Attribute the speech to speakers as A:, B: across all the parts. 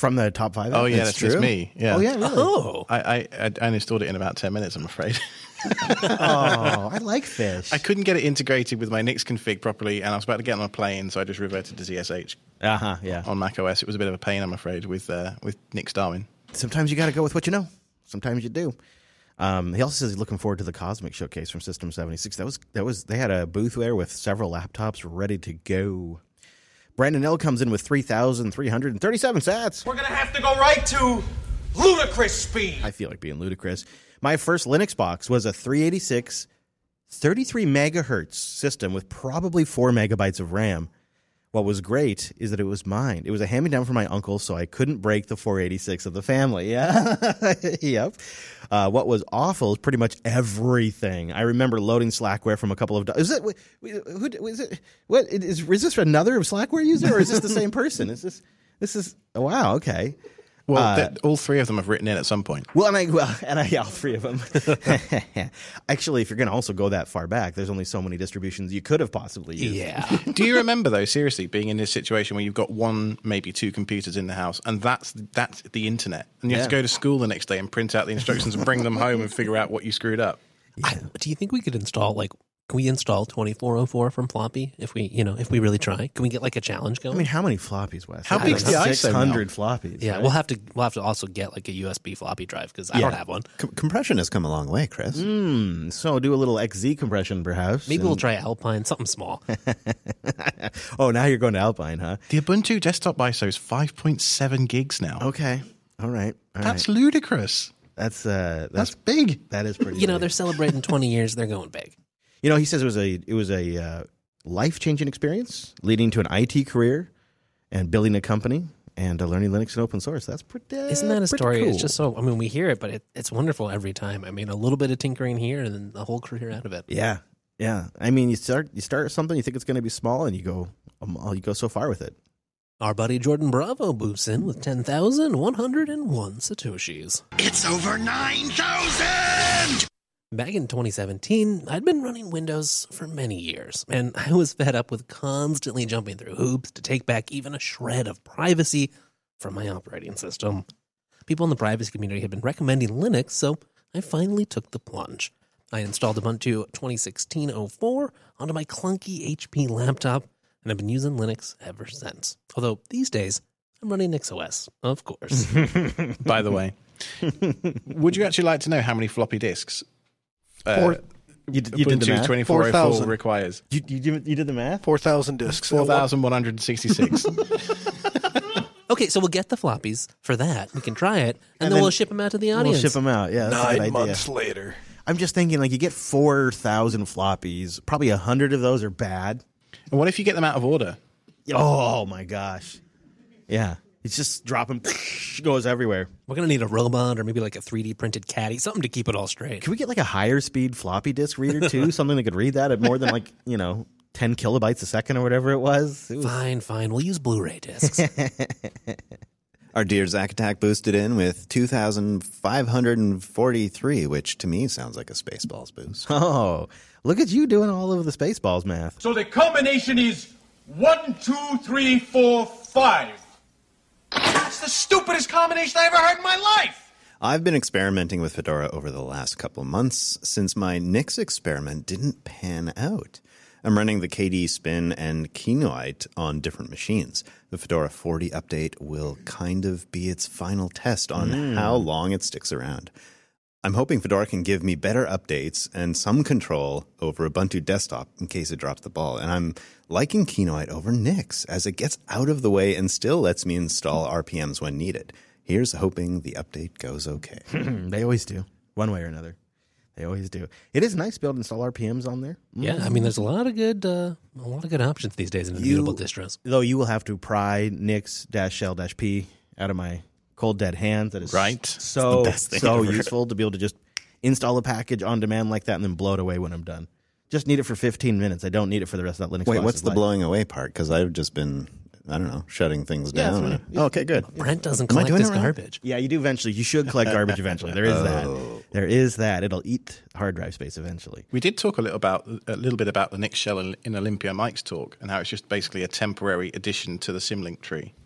A: From the top 5?
B: Oh, yeah, that's just me. Yeah.
A: Oh, yeah, really?
C: Oh.
B: I installed it in about 10 minutes, I'm afraid.
A: Oh, I like fish.
B: I couldn't get it integrated with my Nix config properly, and I was about to get on a plane, so I just reverted to ZSH
A: yeah.
B: on Mac OS. It was a bit of a pain, I'm afraid, with Nix Darwin.
A: Sometimes you got to go with what you know. Sometimes you do. He also says he's looking forward to the Cosmic Showcase from System 76. They had a booth there with several laptops ready to go. Brandon L comes in with 3,337 sats.
D: We're going to have to go right to ludicrous speed.
A: I feel like being ludicrous. My first Linux box was a 386 33 megahertz system with probably 4 megabytes of RAM. What was great is that it was mine. It was a hand-me-down from my uncle, so I couldn't break the 486 of the family. Yeah. Yep. What was awful is pretty much everything. I remember loading Slackware from a couple of... Is this another Slackware user, or is this the same person? This is... Wow, okay.
B: Well, all three of them have written in at some point.
A: Well, all three of them. Actually, if you're going to also go that far back, there's only so many distributions you could have possibly used.
C: Yeah.
B: Do you remember, though, seriously, being in this situation where you've got one, maybe two computers in the house, and that's the internet, and you have to go to school the next day and print out the instructions and bring them home and figure out what you screwed up?
C: Do you think we could install can we install 2404 from floppy if we really try? Can we get like a challenge going?
A: I mean, how many floppies, Wes?
B: How big's the ISO
A: 600 floppies.
C: Yeah,
A: right?
C: we'll have to also get like a USB floppy drive because I don't have one.
E: Compression has come a long way, Chris.
A: So do a little XZ compression, perhaps.
C: Maybe we'll try Alpine, something small.
A: Oh, now you're going to Alpine, huh?
B: The Ubuntu desktop ISO is 5.7 gigs now.
A: Okay. All right.
B: That's ludicrous.
A: That's
B: big.
A: That is pretty.
C: They're celebrating 20 years. They're going big.
A: He says it was a life-changing experience, leading to an IT career and building a company and learning Linux and open source. That's pretty.
C: Isn't that a story?
A: Cool.
C: It's just so. I mean, we hear it, but it's wonderful every time. I mean, a little bit of tinkering here, and then the whole career out of it.
A: Yeah. I mean, you start something, you think it's going to be small, and you go so far with it.
C: Our buddy Jordan Bravo boosts in with 10,101 satoshis.
D: It's over 9,000!
C: Back in 2017, I'd been running Windows for many years, and I was fed up with constantly jumping through hoops to take back even a shred of privacy from my operating system. People in the privacy community had been recommending Linux, so I finally took the plunge. I installed Ubuntu 2016.04 onto my clunky HP laptop, and I've been using Linux ever since. Although these days, I'm running NixOS, of course.
B: By the way, would you actually like to know how many floppy disks
A: You did the math?
B: 2404
F: 4,000
B: requires?
A: You did the math?
F: 4,000 discs.
B: 4,166.
C: Okay, so we'll get the floppies for that. We can try it, and then we'll ship them out to the audience.
A: We'll ship them out. Yeah, that's a good
F: 9
A: idea.
F: months later.
A: I'm just thinking, you get 4,000 floppies. Probably 100 of those are bad.
B: And what if you get them out of order?
A: Oh my gosh! Yeah, it's just dropping, goes everywhere.
C: We're going to need a robot or maybe like a 3D printed caddy, something to keep it all straight.
A: Can we get a higher speed floppy disk reader too? Something that could read that at more than 10 kilobytes a second or whatever it was.
C: Fine. We'll use Blu-ray discs.
E: Our dear Zack Attack boosted in with 2,543, which to me sounds like a Spaceballs boost.
A: Oh, look at you doing all of the Spaceballs math.
D: So the combination is 1, 2, 3, 4, 5. That's the stupidest combination I ever heard in my life!
E: I've been experimenting with Fedora over the last couple of months since my Nix experiment didn't pan out. I'm running the KDE Spin and Kinoite on different machines. The Fedora 40 update will kind of be its final test on how long it sticks around. I'm hoping Fedora can give me better updates and some control over Ubuntu Desktop in case it drops the ball. And I'm liking Kinoite over Nix as it gets out of the way and still lets me install RPMs when needed. Here's hoping the update goes okay.
A: They always do, one way or another. They always do. It is nice to be able to install RPMs on there.
C: Yeah, I mean, there's a lot of good options these days in immutable distros.
A: Though you will have to pry Nix-shell-p out of my cold dead hands. That is
B: Right.
A: so
E: It's the best thing ever.
A: useful to be able to just install a package on demand like that and then blow it away when I'm done. Just need it for 15 minutes. I don't need it for the rest of that Linux.
E: Wait,
A: box's
E: what's the
A: life.
E: blowing away part? Because I've just been, shutting things down. Okay, good.
C: Brent doesn't
E: Am I
C: collect
E: doing
C: his
E: it right?
C: garbage.
A: Yeah, you do eventually. You should collect garbage eventually. There is that. There is that. It'll eat hard drive space eventually.
B: We did talk a little bit about the Nix shell in Olympia Mike's talk and how it's just basically a temporary addition to the Symlink tree.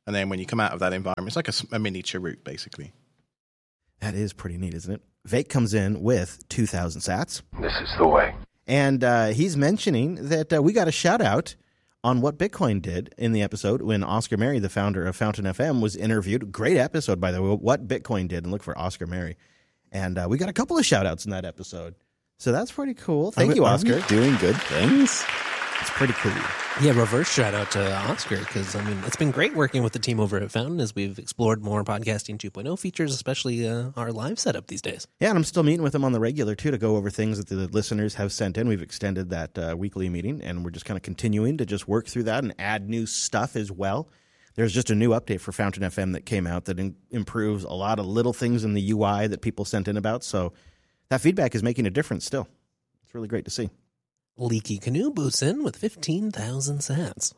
B: And then when you come out of that environment, it's like a mini cheroot, basically.
A: That is pretty neat, isn't it? Vake comes in with 2,000 sats.
D: This is the way.
A: And he's mentioning that we got a shout out on what Bitcoin did in the episode when Oscar Mary, the founder of Fountain FM, was interviewed. Great episode, by the way, what Bitcoin did, and look for Oscar Mary. And we got a couple of shout outs in that episode. So that's pretty cool. Thank you, Oscar.
E: Are we doing good things?
A: It's pretty cool.
C: Yeah, reverse shout out to Oscar because, I mean, it's been great working with the team over at Fountain as we've explored more podcasting 2.0 features, especially our live setup these days.
A: Yeah, and I'm still meeting with him on the regular, too, to go over things that the listeners have sent in. We've extended that weekly meeting, and we're just kind of continuing to just work through that and add new stuff as well. There's just a new update for Fountain FM that came out that improves a lot of little things in the UI that people sent in about. So that feedback is making a difference still. It's really great to see.
C: Leaky Canoe boosts in with 15,000 sats.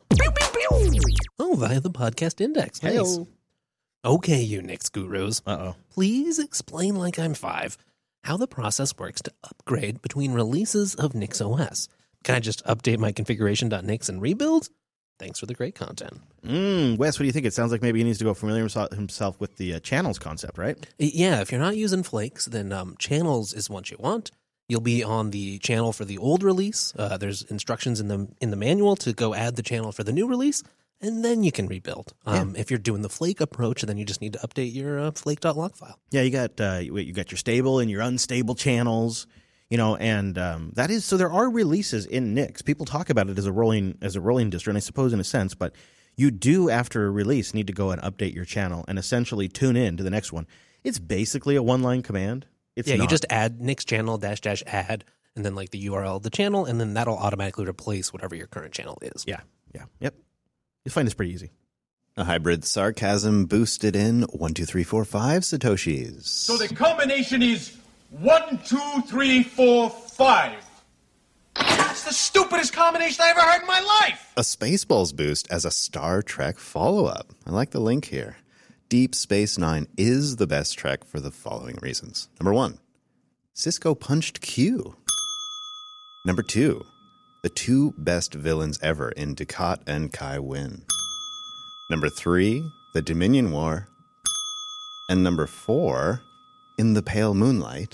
C: Oh, via the podcast index. Nice.
A: Hey-o.
C: Okay, you Nix gurus.
A: Uh-oh.
C: Please explain like I'm 5 how the process works to upgrade between releases of Nix OS. Can I just update my configuration.nix and rebuild? Thanks for the great content.
A: Wes, what do you think? It sounds like maybe he needs to go familiar himself with the channels concept, right?
C: Yeah, if you're not using Flakes, then channels is what you want. You'll be on the channel for the old release. There's instructions in the manual to go add the channel for the new release, and then you can rebuild. If you're doing the Flake approach, then you just need to update your flake.log file.
A: Yeah, you got your stable and your unstable channels, and that is so. There are releases in Nix. People talk about it as a rolling distro, and I suppose in a sense, but you do after a release need to go and update your channel and essentially tune in to the next one. It's basically a one-line command.
C: You just add Nix channel -- add, and then like the URL of the channel, and then that'll automatically replace whatever your current channel is.
A: Yeah. Yep. You'll find it's pretty easy.
E: A hybrid sarcasm boosted in 1, 2, 3, 4, 5 Satoshis.
D: So the combination is 1, 2, 3, 4, 5. That's the stupidest combination I ever heard in my life.
E: A Spaceballs boost as a Star Trek follow-up. I like the link here. Deep Space Nine is the best Trek for the following reasons. Number 1, Cisco punched Q. Number 2, the 2 best villains ever in Dukat and Kai Wynn. Number 3, the Dominion War. And number 4, In the Pale Moonlight.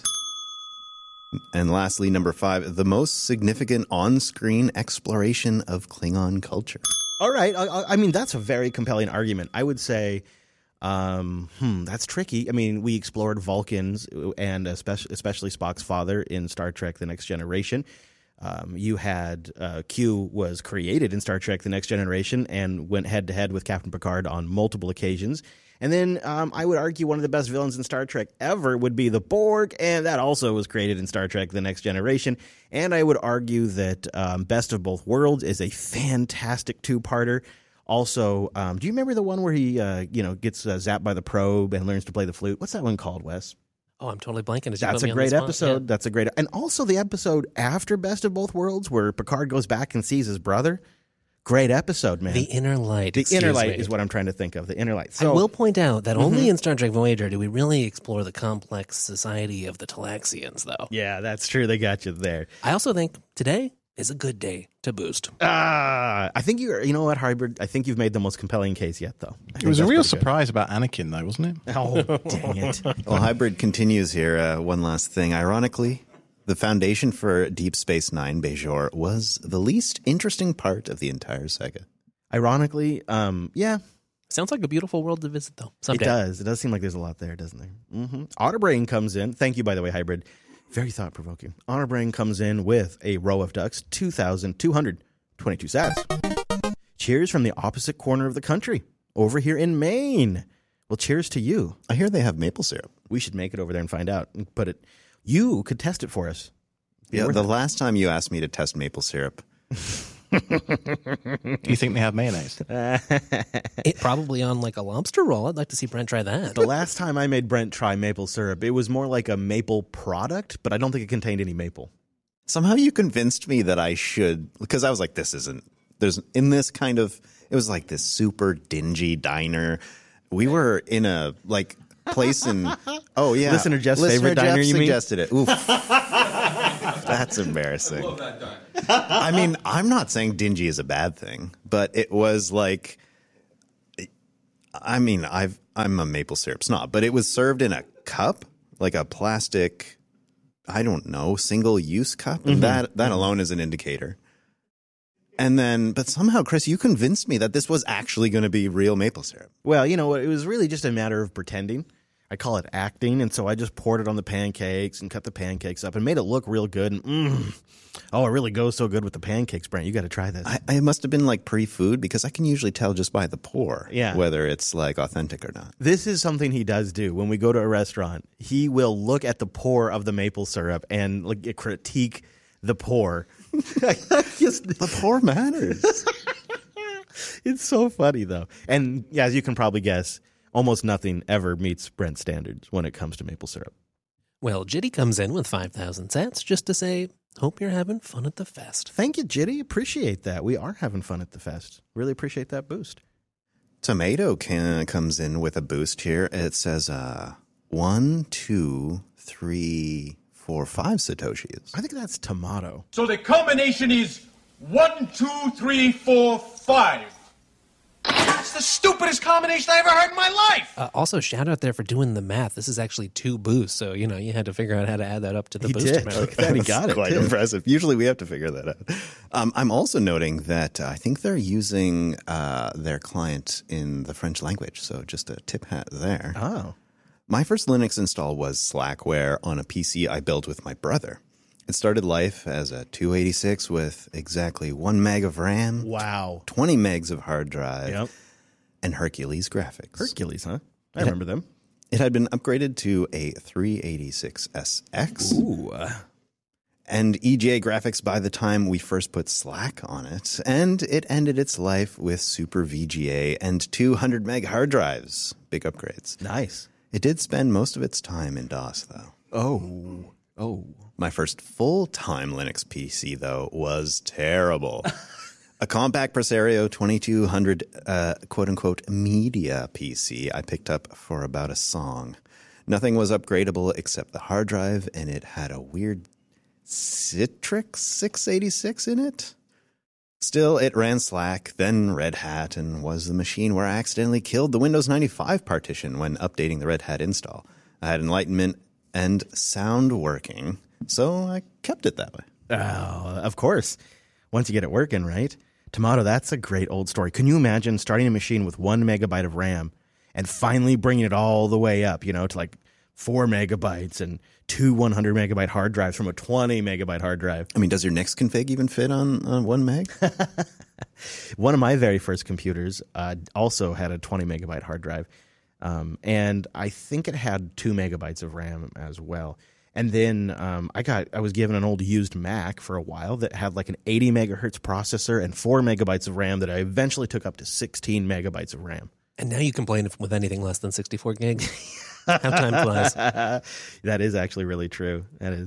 E: And lastly, number 5, the most significant on-screen exploration of Klingon culture.
A: All right. I mean, that's a very compelling argument. I would say that's tricky. I mean, we explored Vulcans and especially Spock's father in Star Trek The Next Generation. You had Q was created in Star Trek The Next Generation and went head-to-head with Captain Picard on multiple occasions. And then I would argue one of the best villains in Star Trek ever would be the Borg, and that also was created in Star Trek The Next Generation. And I would argue that Best of Both Worlds is a fantastic two-parter. Also, do you remember the one where he gets zapped by the probe and learns to play the flute? What's that one called, Wes?
C: Oh, I'm totally blanking.
A: That's a great episode. Yeah. That's a great, and also the episode after Best of Both Worlds where Picard goes back and sees his brother. Great episode, man.
C: The Inner Light.
A: The Inner Light is what I'm trying to think of. The Inner Light. So,
C: I will point out that only in Star Trek Voyager do we really explore the complex society of the Talaxians, though.
A: Yeah, that's true. They got you there.
C: I also think today is a good day to boost.
A: I think you know what, Hybrid? I think you've made the most compelling case yet, though.
B: It was a real surprise about Anakin, though, wasn't it?
A: Oh, dang it.
E: Well, Hybrid continues here. One last thing. Ironically, the foundation for Deep Space Nine, Bajor, was the least interesting part of the entire saga.
A: Ironically, yeah.
C: Sounds like a beautiful world to visit, though. Someday.
A: It does. It does seem like there's a lot there, doesn't there? Mm-hmm. Otterbrain comes in. Thank you, by the way, Hybrid. Very thought-provoking. Otterbrain comes in with a row of ducks, 2,222 sats. Cheers from the opposite corner of the country, over here in Maine. Well, cheers to you.
E: I hear they have maple syrup.
A: We should make it over there and find out. And put it. You could test it for us.
E: Yeah, the last time you asked me to test maple syrup.
B: Do you think they have mayonnaise?
C: Probably on like a lobster roll. I'd like to see Brent try that.
A: The last time I made Brent try maple syrup, it was more like a maple product, but I don't think it contained any maple.
E: Somehow you convinced me that I should, because I was like, there's in this kind of, it was like this super dingy diner. We were in a place in, oh yeah.
A: Listener Jeff's favorite diner, you mean?
E: Suggested it. Oof. That's embarrassing. I love that diner. I mean, I'm not saying dingy is a bad thing, but it was like, I mean, I'm a maple syrup snob, but it was served in a cup, like a plastic, I don't know, single-use cup. And that alone is an indicator. And then, but somehow, Chris, you convinced me that this was actually going to be real maple syrup.
A: Well, it was really just a matter of pretending. I call it acting, and so I just poured it on the pancakes and cut the pancakes up and made it look real good. And it really goes so good with the pancakes, Brent. You got to try this.
E: I must have been like pre-food because I can usually tell just by the pour whether it's like authentic or not.
A: This is something he does do. When we go to a restaurant, he will look at the pour of the maple syrup and critique the pour.
E: The pour matters.
A: It's so funny, though. And as you can probably guess, almost nothing ever meets Brent standards when it comes to maple syrup.
C: Well, Jitty comes in with 5,000 sats just to say, hope you're having fun at the fest.
A: Thank you, Jitty. Appreciate that. We are having fun at the fest. Really appreciate that boost.
E: Tomato comes in with a boost here. It says 1, 2, 3, 4, 5 Satoshis.
A: I think that's tomato.
D: So the combination is 1, 2, 3, 4, 5. That's the stupidest combination I ever heard in my life.
C: Also, shout out there for doing the math. This is actually 2 boosts, so you had to figure out how to add that up to the
A: He
C: boost
A: did.
C: amount.
A: Look at that. He got it.
E: Quite
A: too.
E: impressive. Usually we have to figure that out. I'm also noting that I think they're using their client in the French language, so just a tip hat there.
A: Oh.
E: My first Linux install was Slackware on a PC I built with my brother. It started life as a 286 with exactly 1 meg of RAM,
A: Wow.
E: 20 megs of hard drive,
A: Yep.
E: and Hercules graphics.
A: Hercules, huh? I remember them.
E: It had been upgraded to a 386SX.
A: Ooh.
E: And EGA graphics by the time we first put Slack on it, and it ended its life with Super VGA and 200 meg hard drives. Big upgrades.
A: Nice.
E: It did spend most of its time in DOS, though.
A: Oh.
E: My first full-time Linux PC, though, was terrible. A compact Presario 2200 quote-unquote media PC I picked up for about a song. Nothing was upgradable except the hard drive, and it had a weird Citrix 686 in it. Still, it ran Slack, then Red Hat, and was the machine where I accidentally killed the Windows 95 partition when updating the Red Hat install. I had Enlightenment and sound working, so I kept it that way.
A: Oh, of course. Once you get it working, right? Tomato, that's a great old story. Can you imagine starting a machine with 1 megabyte of RAM and finally bringing it all the way up, to like 4 megabytes and 2 100 megabyte hard drives from a 20 megabyte hard drive?
E: I mean, does your Nix config even fit on 1 meg?
A: One of my very first computers also had a 20 megabyte hard drive. And I think it had 2 megabytes of RAM as well. And then I was given an old used Mac for a while that had like an 80 megahertz processor and 4 megabytes of RAM that I eventually took up to 16 megabytes of RAM.
C: And now you complain with anything less than 64 gig. How time flies.
A: That is actually really true.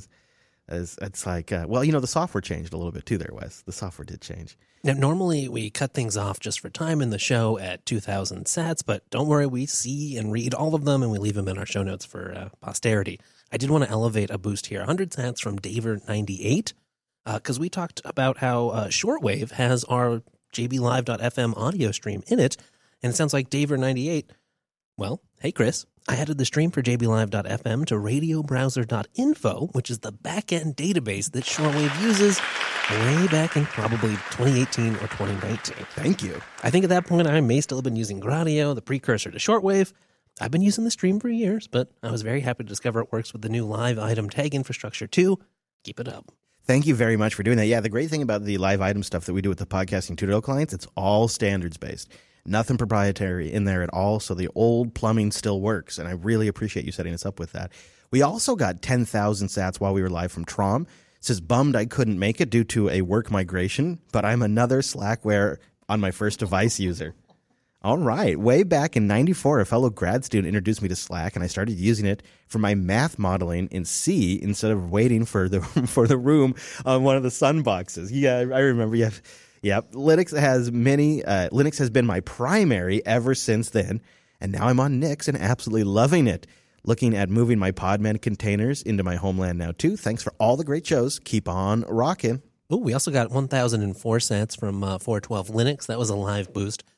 A: It's like, the software changed a little bit too there, Wes. The software did change.
C: Now, normally we cut things off just for time in the show at 2,000 sats, but don't worry, we see and read all of them and we leave them in our show notes for posterity. I did want to elevate a boost here. 100 sats from Daver98, because we talked about how Shortwave has our JBLive.fm audio stream in it, and it sounds like Daver98. Well, hey, Chris, I added the stream for JBLive.fm to radiobrowser.info, which is the back-end database that Shortwave uses way back in probably 2018 or 2019.
A: Thank you.
C: I think at that point I may still have been using Gradio, the precursor to Shortwave. I've been using the stream for years, but I was very happy to discover it works with the new live item tag infrastructure too. Keep it up.
A: Thank you very much for doing that. Yeah, the great thing about the live item stuff that we do with the podcasting tutorial clients, it's all standards-based. Nothing proprietary in there at all, so the old plumbing still works, and I really appreciate you setting us up with that. We also got 10,000 sats while we were live from Trom. It says, bummed I couldn't make it due to a work migration, but I'm another Slackware on my first device user. All right. Way back in 94, a fellow grad student introduced me to Slack, and I started using it for my math modeling in C instead of waiting for the room on one of the Sun boxes. Yeah, I remember. Yeah. Linux has been my primary ever since then, and now I'm on Nix and absolutely loving it. Looking at moving my Podman containers into my homeland now, too. Thanks for all the great shows. Keep on rocking.
C: Oh, we also got 1,004 sats from 412 Linux. That was a live boost.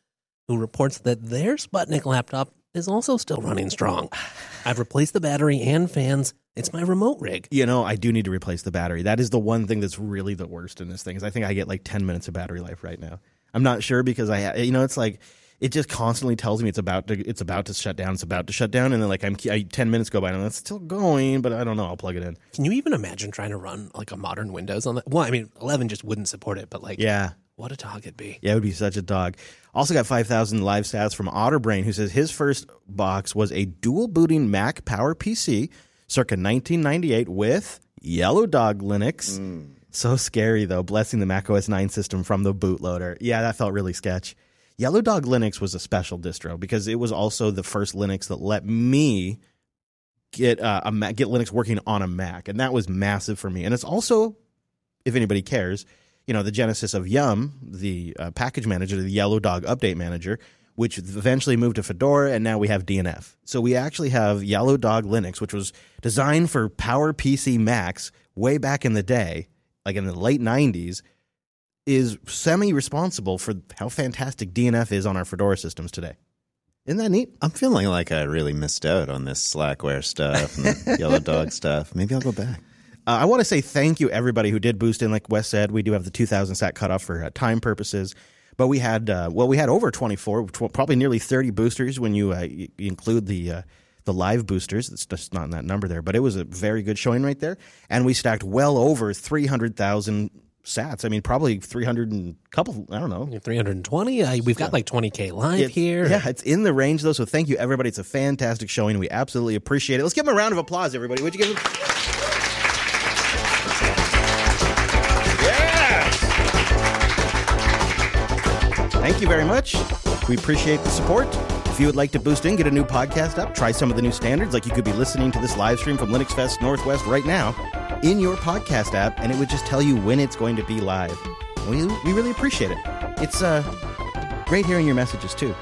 C: who reports that their Sputnik laptop is also still running strong. I've replaced the battery and fans. It's my remote rig.
A: You know, I do need to replace the battery. That is the one thing that's really the worst in this thing, is I think I get like 10 minutes of battery life right now. I'm not sure because it's like, it just constantly tells me it's about to shut down. It's about to shut down. And then like 10 minutes go by and it's still going, but I don't know. I'll plug it in.
C: Can you even imagine trying to run like a modern Windows on that? Well, I mean, 11 just wouldn't support it, but like,
A: yeah.
C: What a dog it'd be.
A: Yeah, it would be such a dog. Also got 5,000 live stats from Otterbrain, who says his first box was a dual booting Mac Power PC circa 1998 with Yellow Dog Linux. So scary, though, blessing the Mac OS 9 system from the bootloader. Yeah, that felt really sketch. Yellow Dog Linux was a special distro because it was also the first Linux that let me get Linux working on a Mac, and that was massive for me. And it's also, if anybody cares, the genesis of Yum, the package manager, the Yellow Dog Update Manager, which eventually moved to Fedora, and now we have DNF. So we actually have Yellow Dog Linux, which was designed for PowerPC Macs way back in the day, like in the late 90s, is semi-responsible for how fantastic DNF is on our Fedora systems today. Isn't that neat?
E: I'm feeling like I really missed out on this Slackware stuff and the Yellow Dog stuff. Maybe I'll go back.
A: I want to say thank you, everybody who did boost in. Like Wes said, we do have the 2,000 sat cutoff for time purposes. But we had over 24, probably nearly 30 boosters when you include the live boosters. It's just not in that number there. But it was a very good showing right there. And we stacked well over 300,000 sats. I mean, probably 300 and couple, I don't know.
C: 320? We've got like 20K live here.
A: Yeah, it's in the range, though. So thank you, everybody. It's a fantastic showing. We absolutely appreciate it. Let's give them a round of applause, everybody. Would you give them? Thank you very much. We appreciate the support. If you would like to boost in, get a new podcast up, try some of the new standards, like you could be listening to this live stream from Linux Fest Northwest right now in your podcast app, and it would just tell you when it's going to be live. We really appreciate it. It's great hearing your messages, too.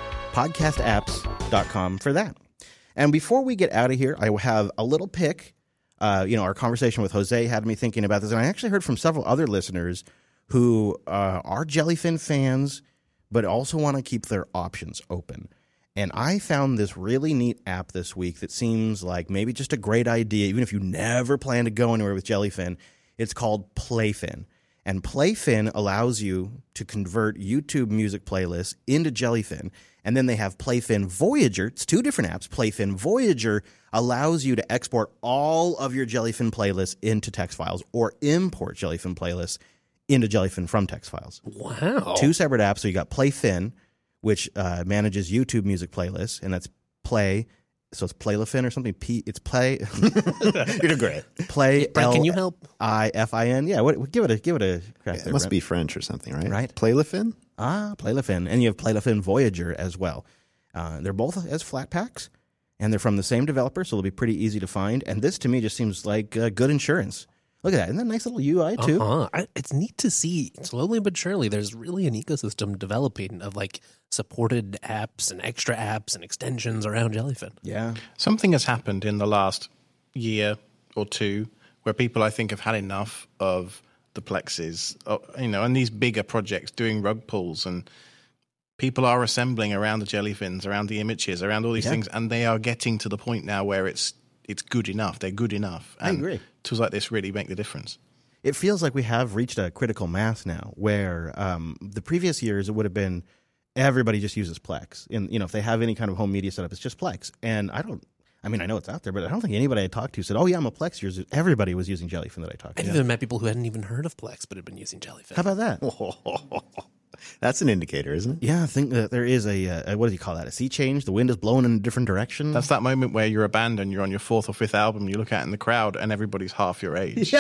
A: Podcastapps.com for that. And before we get out of here, I have a little pick. Our conversation with Jose had me thinking about this, and I actually heard from several other listeners who are Jellyfin fans, but also want to keep their options open. And I found this really neat app this week that seems like maybe just a great idea, even if you never plan to go anywhere with Jellyfin. It's called Playfin. And Playfin allows you to convert YouTube music playlists into Jellyfin. And then they have Playfin Voyager. It's two different apps. Playfin Voyager allows you to export all of your Jellyfin playlists into text files or import Jellyfin playlists into Jellyfin from text files.
C: Wow.
A: Two separate apps. So you got Playfin, which manages YouTube music playlists, and that's Play. So it's Playfin or something. It's Play.
E: You're doing great.
A: Play.
C: Brent, can you help?
A: Ifin. Yeah. Give it a crack.
E: It must be French or something, right?
A: Right.
E: Playfin.
A: Playfin, and you have Playfin Voyager as well. They're both as flat packs, and they're from the same developer, so they'll be pretty easy to find. And this to me just seems like good insurance. Look at that. Isn't that a nice little UI, too?
C: It's neat to see, slowly but surely, there's really an ecosystem developing of like supported apps and extra apps and extensions around Jellyfin.
A: Yeah.
B: Something has happened in the last year or two where people, I think, have had enough of the Plexes, and these bigger projects doing rug pulls, and people are assembling around the Jellyfins, around the images, around all these things, and they are getting to the point now where it's good enough. They're good enough. And
A: I agree.
B: Tools like this really make the difference.
A: It feels like we have reached a critical mass now where the previous years it would have been everybody just uses Plex. And, if they have any kind of home media setup, it's just Plex. And I know it's out there, but I don't think anybody I talked to said, oh, yeah, I'm a Plex user. Everybody was using Jellyfin that I talked to.
C: I've even met people who hadn't even heard of Plex but had been using Jellyfin.
A: How about that?
E: That's an indicator, isn't it?
A: Yeah, I think that there is a what do you call that? A sea change? The wind is blowing in a different direction?
B: That's that moment where you're a band and you're on your fourth or fifth album, you look out in the crowd and everybody's half your age.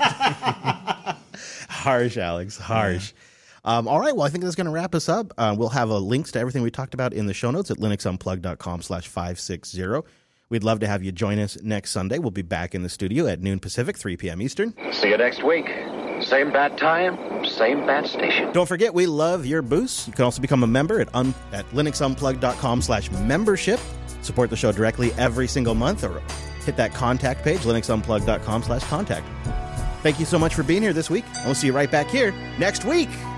A: Harsh, Alex. Harsh. Yeah. All right, well, I think that's going to wrap us up. We'll have links to everything we talked about in the show notes at linuxunplug.com/560. We'd love to have you join us next Sunday. We'll be back in the studio at noon Pacific, 3 p.m. Eastern.
F: See you next week. Same bad time, same bad station.
A: Don't forget, we love your boosts. You can also become a member at linuxunplug.com/membership. Support the show directly every single month, or hit that contact page, linuxunplug.com/contact. Thank you so much for being here this week, and we'll see you right back here next week.